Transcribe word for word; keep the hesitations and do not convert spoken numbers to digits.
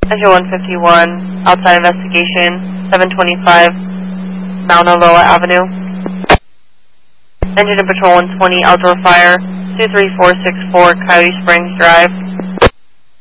Engine one fifty-one, outside investigation, seven twenty-five, Mauna Loa Avenue. Engine and Patrol one twenty, outdoor fire, two three four six four, Coyote Springs Drive.